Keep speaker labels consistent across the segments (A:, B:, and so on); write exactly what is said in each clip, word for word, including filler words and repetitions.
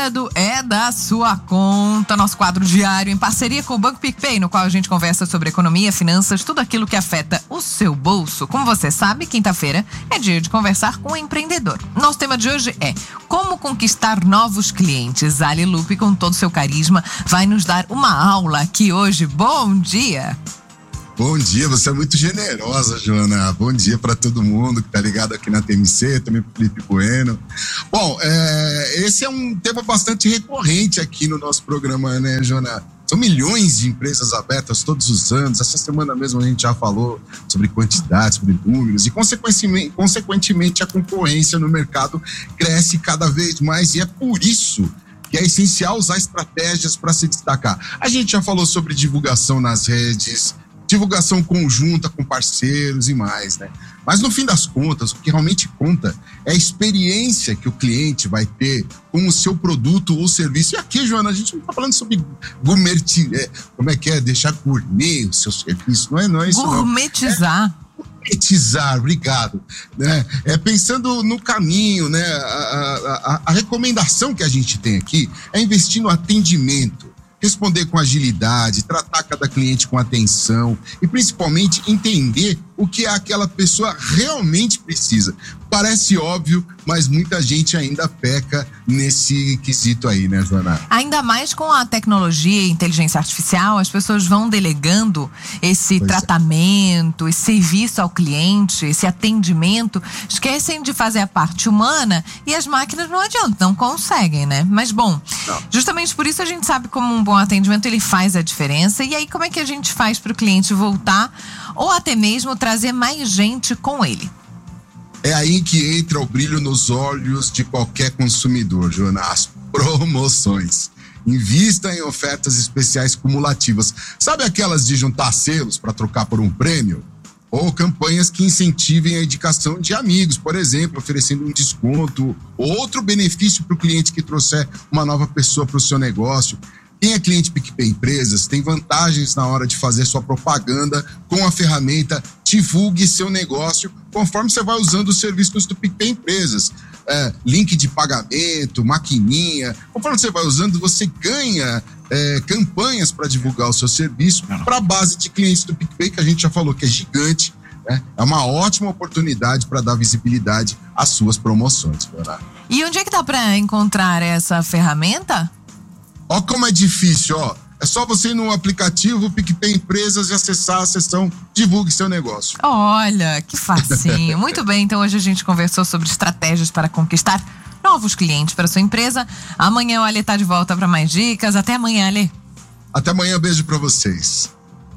A: hora do É da Sua Conta, nosso quadro diário em parceria com o Banco PicPay, no qual a gente conversa sobre economia, finanças, tudo aquilo que afeta o seu bolso. Como você sabe, quinta-feira é dia de conversar com um empreendedor. Nosso tema de hoje é como conquistar novos clientes. Ali Lupe, com todo o seu carisma, vai nos dar uma aula aqui hoje. Bom dia!
B: Bom dia, você é muito generosa, Joana. Bom dia para todo mundo que tá ligado aqui na T M C, também pro Felipe Bueno. Bom, é, esse é um tema bastante recorrente aqui no nosso programa, né, Joana? São milhões de empresas abertas todos os anos. Essa semana mesmo a gente já falou sobre quantidade, sobre números e, consequentemente, consequentemente a concorrência no mercado cresce cada vez mais, e é por isso que é essencial usar estratégias para se destacar. A gente já falou sobre divulgação nas redes, divulgação conjunta com parceiros e mais, né? Mas no fim das contas, o que realmente conta é a experiência que o cliente vai ter com o seu produto ou serviço. E aqui, Joana, a gente não está falando sobre gourmetizar, como é que é, deixar gourmet o seu serviço, não é, não é isso não.
A: Gourmetizar.
B: É gourmetizar, obrigado. Né? É pensando no caminho, né? A, a, a recomendação que a gente tem aqui é investir no atendimento, responder com agilidade, tratar cada cliente com atenção e principalmente entender o que aquela pessoa realmente precisa. Parece óbvio, mas muita gente ainda peca nesse quesito aí, né, Joana?
A: Ainda mais com a tecnologia e inteligência artificial, as pessoas vão delegando esse pois tratamento, é. esse serviço ao cliente, esse atendimento, esquecem de fazer a parte humana e as máquinas não adiantam, não conseguem, né? Mas bom, não. justamente por isso a gente sabe como um bom atendimento ele faz a diferença. E aí como é que a gente faz para o cliente voltar ou até mesmo trazer mais gente com ele?
B: É aí que entra o brilho nos olhos de qualquer consumidor, Joana, as promoções. Invista em ofertas especiais cumulativas. Sabe aquelas de juntar selos para trocar por um prêmio? Ou campanhas que incentivem a indicação de amigos, por exemplo, oferecendo um desconto ou outro benefício para o cliente que trouxer uma nova pessoa para o seu negócio. Quem é cliente PicPay Empresas tem vantagens na hora de fazer sua propaganda com a ferramenta Divulgue Seu Negócio, conforme você vai usando os serviços do PicPay Empresas. É, link de pagamento, maquininha. Conforme você vai usando, você ganha é, campanhas para divulgar o seu serviço para a base de clientes do PicPay, que a gente já falou que é gigante. Né? É uma ótima oportunidade para dar visibilidade às suas promoções. Né?
A: E onde é que dá para encontrar essa ferramenta?
B: Ó como é difícil, ó. É só você ir no aplicativo PicPay Empresas e acessar a seção Divulgue Seu Negócio.
A: Olha, que facinho. Muito bem, então hoje a gente conversou sobre estratégias para conquistar novos clientes para sua empresa. Amanhã o Ale tá de volta para mais dicas. Até amanhã, Ale.
B: Até amanhã, beijo para vocês.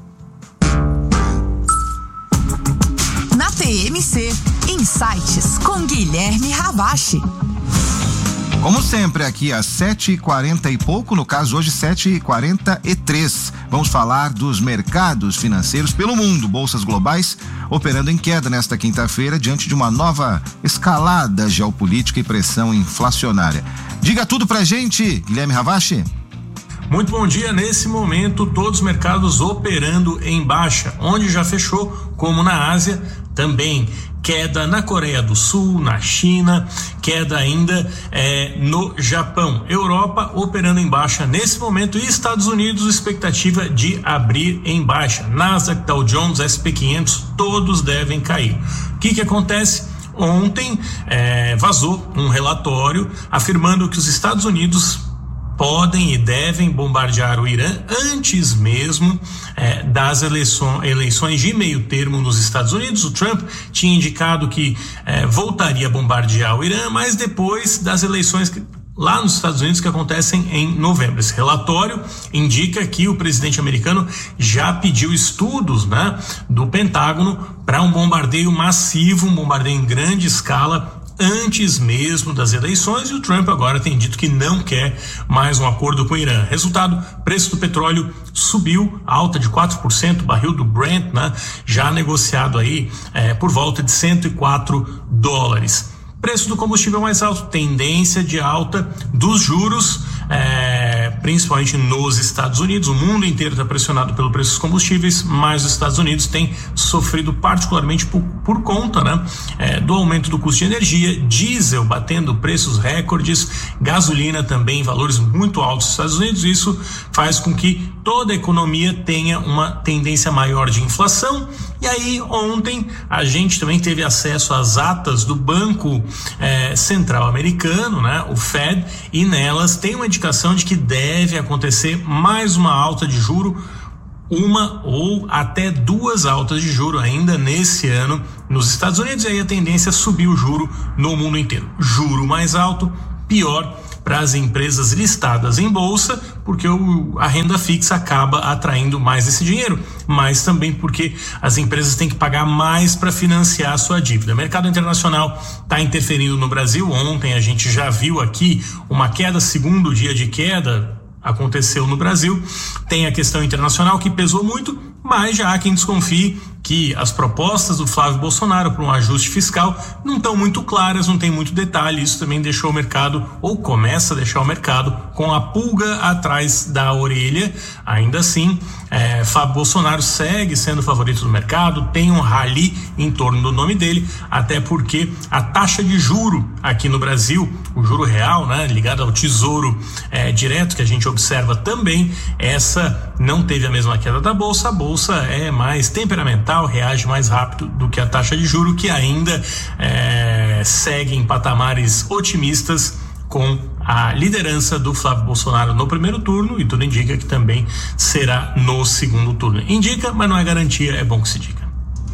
C: Na T M C, Insights com Guilherme Ravache.
D: Como sempre, aqui às sete e quarenta e pouco, no caso hoje sete e quarenta e três, vamos falar dos mercados financeiros pelo mundo, bolsas globais operando em queda nesta quinta-feira diante de uma nova escalada geopolítica e pressão inflacionária. Diga tudo pra gente, Guilherme Ravache.
E: Muito bom dia. Nesse momento, todos os mercados operando em baixa, onde já fechou, como na Ásia, também queda na Coreia do Sul, na China, queda ainda é, no Japão. Europa operando em baixa nesse momento e Estados Unidos, expectativa de abrir em baixa. Nasdaq, Dow Jones, S and P quinhentos, todos devem cair. O que que acontece? Ontem é, vazou um relatório afirmando que os Estados Unidos podem e devem bombardear o Irã antes mesmo eh, das eleições, eleições de meio termo nos Estados Unidos. O Trump tinha indicado que eh, voltaria a bombardear o Irã, mas depois das eleições que, lá nos Estados Unidos que acontecem em novembro. Esse relatório indica que o presidente americano já pediu estudos, né, do Pentágono para um bombardeio massivo, um bombardeio em grande escala antes mesmo das eleições, e o Trump agora tem dito que não quer mais um acordo com o Irã. Resultado, preço do petróleo subiu, alta de quatro por cento, barril do Brent, né, já negociado aí é, por volta de cento e quatro dólares. Preço do combustível mais alto, tendência de alta dos juros, é, principalmente nos Estados Unidos. O mundo inteiro está pressionado pelo preço dos combustíveis, mas os Estados Unidos têm sofrido particularmente por, por conta, né, é, do aumento do custo de energia, diesel batendo preços recordes, gasolina também, valores muito altos nos Estados Unidos. Isso faz com que toda a economia tenha uma tendência maior de inflação. E aí ontem a gente também teve acesso às atas do Banco eh, Central Americano, né, o Fed, e nelas tem uma indicação de que deve acontecer mais uma alta de juro, uma ou até duas altas de juro ainda nesse ano nos Estados Unidos. E aí a tendência é subir o juro no mundo inteiro. Juro mais alto, pior para as empresas listadas em bolsa, porque o, a renda fixa acaba atraindo mais esse dinheiro, mas também porque as empresas têm que pagar mais para financiar a sua dívida. O mercado internacional está interferindo no Brasil. Ontem a gente já viu aqui uma queda, segundo dia de queda aconteceu no Brasil. Tem a questão internacional que pesou muito, mas já há quem desconfie que as propostas do Flávio Bolsonaro para um ajuste fiscal não estão muito claras, não tem muito detalhe. Isso também deixou o mercado, ou começa a deixar o mercado, com a pulga atrás da orelha. Ainda assim, é, Flávio Bolsonaro segue sendo o favorito do mercado, tem um rally em torno do nome dele, até porque a taxa de juro aqui no Brasil, o juro real, né, ligado ao tesouro é, direto, que a gente observa também, essa não teve a mesma queda da Bolsa. A Bolsa é mais temperamental, reage mais rápido do que a taxa de juro, que ainda é, segue em patamares otimistas, com a liderança do Flávio Bolsonaro no primeiro turno, e tudo indica que também será no segundo turno. Indica, mas não é garantia, é bom que se diga.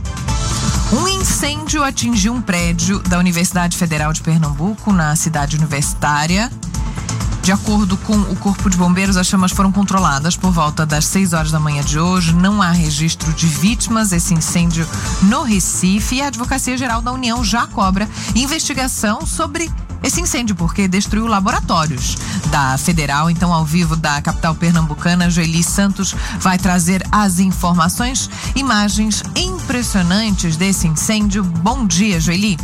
A: Um incêndio atingiu um prédio da Universidade Federal de Pernambuco, na cidade universitária. De acordo com o Corpo de Bombeiros, as chamas foram controladas por volta das seis horas da manhã de hoje. Não há registro de vítimas. Esse incêndio no Recife, e a Advocacia Geral da União já cobra investigação sobre esse incêndio, porque destruiu laboratórios da Federal. Então, ao vivo da capital pernambucana, Joeli Santos vai trazer as informações, imagens impressionantes desse incêndio. Bom dia, Joeli.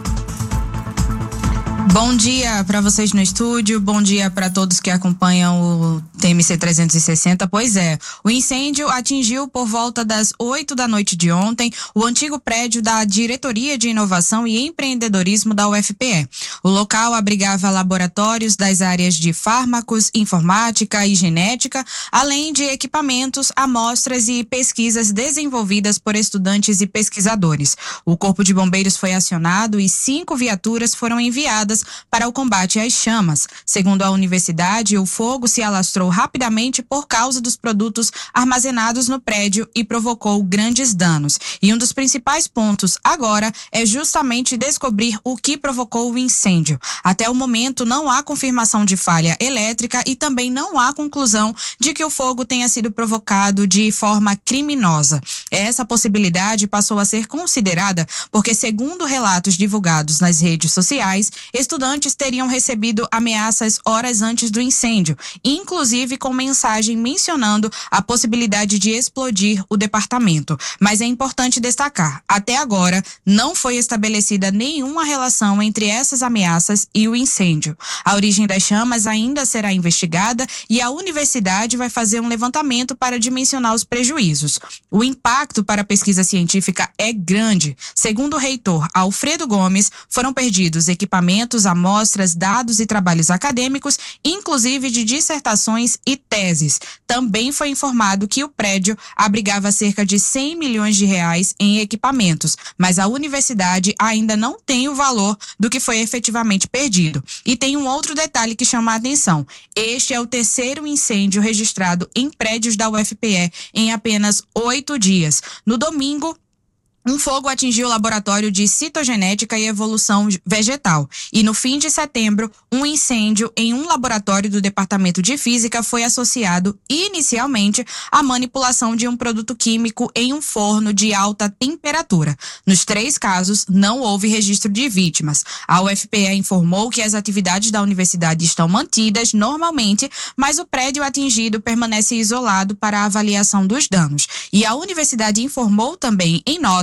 F: Bom dia para vocês no estúdio, bom dia para todos que acompanham o T M C trezentos e sessenta. Pois é, o incêndio atingiu por volta das oito da noite de ontem o antigo prédio da Diretoria de Inovação e Empreendedorismo da U F P E. O local abrigava laboratórios das áreas de fármacos, informática e genética, além de equipamentos, amostras e pesquisas desenvolvidas por estudantes e pesquisadores. O Corpo de Bombeiros foi acionado e cinco viaturas foram enviadas para o combate às chamas. Segundo a universidade, o fogo se alastrou rapidamente por causa dos produtos armazenados no prédio e provocou grandes danos. E um dos principais pontos agora é justamente descobrir o que provocou o incêndio. Até o momento não há confirmação de falha elétrica e também não há conclusão de que o fogo tenha sido provocado de forma criminosa. Essa possibilidade passou a ser considerada porque, segundo relatos divulgados nas redes sociais, estudantes teriam recebido ameaças horas antes do incêndio, inclusive com mensagem mencionando a possibilidade de explodir o departamento. Mas é importante destacar, até agora não foi estabelecida nenhuma relação entre essas ameaças e o incêndio. A origem das chamas ainda será investigada e a universidade vai fazer um levantamento para dimensionar os prejuízos. O impacto para a pesquisa científica é grande. Segundo o reitor Alfredo Gomes, foram perdidos equipamentos, amostras, dados e trabalhos acadêmicos, inclusive de dissertações e teses. Também foi informado que o prédio abrigava cerca de cem milhões de reais em equipamentos, mas a universidade ainda não tem o valor do que foi efetivamente perdido. E tem um outro detalhe que chama a atenção. Este é o terceiro incêndio registrado em prédios da U F P E em apenas oito dias. No domingo, um fogo atingiu o laboratório de citogenética e evolução vegetal. E no fim de setembro, um incêndio em um laboratório do Departamento de Física foi associado inicialmente à manipulação de um produto químico em um forno de alta temperatura. Nos três casos, não houve registro de vítimas. A U F P E informou que as atividades da universidade estão mantidas normalmente, mas o prédio atingido permanece isolado para a avaliação dos danos. E a universidade informou também em nota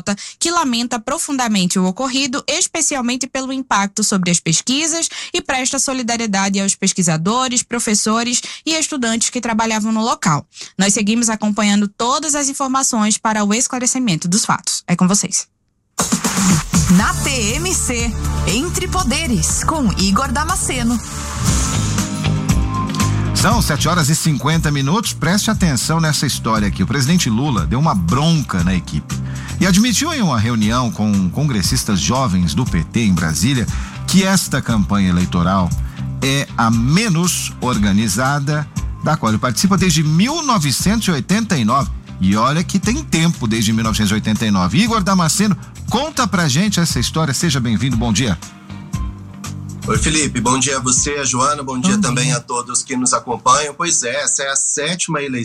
F: nota que lamenta profundamente o ocorrido, especialmente pelo impacto sobre as pesquisas, e presta solidariedade aos pesquisadores, professores e estudantes que trabalhavam no local. Nós seguimos acompanhando todas as informações para o esclarecimento dos fatos. É com vocês.
C: Na T M C, Entre Poderes, com Igor Damasceno.
D: São sete horas e cinquenta minutos. Preste atenção nessa história aqui. O presidente Lula deu uma bronca na equipe e admitiu em uma reunião com congressistas jovens do P T em Brasília que esta campanha eleitoral é a menos organizada da qual ele participa desde mil novecentos e oitenta e nove. E olha que tem tempo desde mil novecentos e oitenta e nove. Igor Damasceno, conta pra gente essa história. Seja bem-vindo, bom dia.
G: Oi, Felipe, bom dia a você, a Joana, bom, bom dia, dia também a todos que nos acompanham. Pois é, essa é a sétima eleição